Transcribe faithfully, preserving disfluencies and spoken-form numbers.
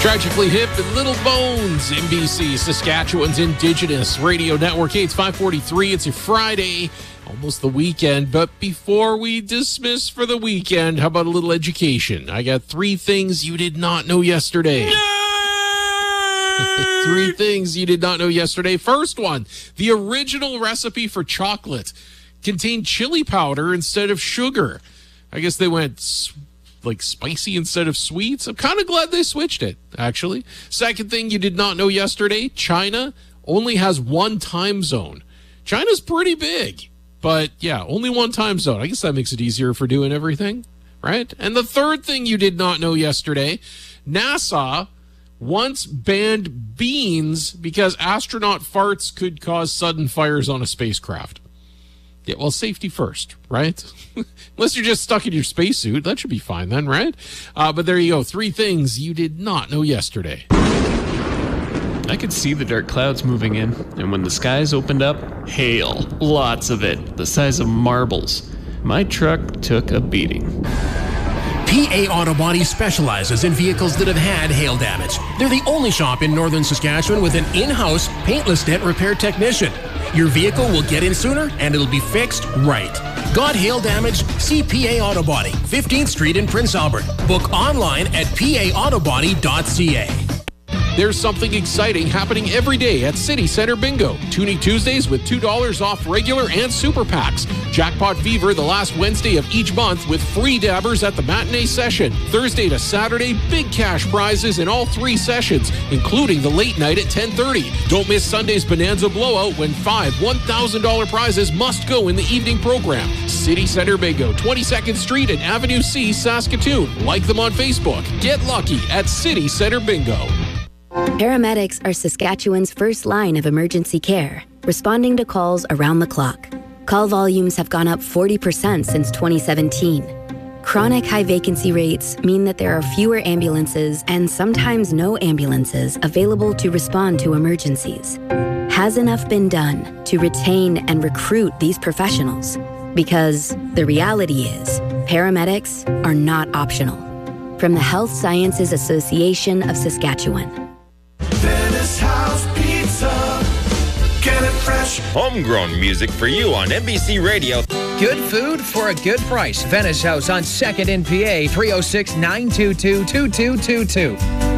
Tragically Hip and Little Bones, N B C, Saskatchewan's Indigenous Radio Network. Hey, it's five forty-three. It's your Friday, almost the weekend. But before we dismiss for the weekend, how about a little education? I got three things you did not know yesterday. Three things you did not know yesterday. First one, the original recipe for chocolate contained chili powder instead of sugar. I guess they went like spicy instead of sweets. I'm kind of glad they switched it, actually. Second thing you did not know yesterday, China only has one time zone. China's pretty big, but yeah, only one time zone. I guess that makes it easier for doing everything, right? And the third thing you did not know yesterday, NASA once banned beans because astronaut farts could cause sudden fires on a spacecraft. Yeah, well, safety first, right? Unless you're just stuck in your spacesuit, that should be fine then, right? Uh, but there you go. Three things you did not know yesterday. I could see the dark clouds moving in, and when the skies opened up, hail. Lots of it, the size of marbles. My truck took a beating. P A Auto Body specializes in vehicles that have had hail damage. They're the only shop in northern Saskatchewan with an in-house paintless dent repair technician. Your vehicle will get in sooner and it'll be fixed right. Got hail damage? See P A Auto Body, fifteenth Street in Prince Albert. Book online at p a autobody dot c a. There's something exciting happening every day at City Center Bingo. Tuning Tuesdays with two dollars off regular and super packs. Jackpot Fever the last Wednesday of each month with free dabbers at the matinee session. Thursday to Saturday, big cash prizes in all three sessions, including the late night at ten thirty. Don't miss Sunday's Bonanza Blowout when five one thousand dollars prizes must go in the evening program. City Center Bingo, twenty-second Street and Avenue C, Saskatoon. Like them on Facebook. Get lucky at City Center Bingo. Paramedics are Saskatchewan's first line of emergency care, responding to calls around the clock. Call volumes have gone up forty percent since twenty seventeen. Chronic high vacancy rates mean that there are fewer ambulances and sometimes no ambulances available to respond to emergencies. Has enough been done to retain and recruit these professionals? Because the reality is, paramedics are not optional. From the Health Sciences Association of Saskatchewan. Venice House Pizza. Get it fresh. Homegrown music for you on N B C Radio. Good food for a good price. Venice House on second in P A, three oh six, nine two two, two two two two.